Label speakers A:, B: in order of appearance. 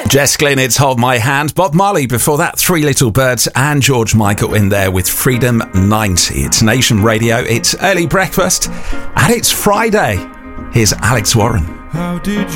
A: Jess Glynn, it's Hold My Hand. Bob Marley before that, Three Little Birds, and George Michael in there with Freedom 90. It's Nation Radio, it's early breakfast, and it's Friday. Here's Alex Warren.
B: How did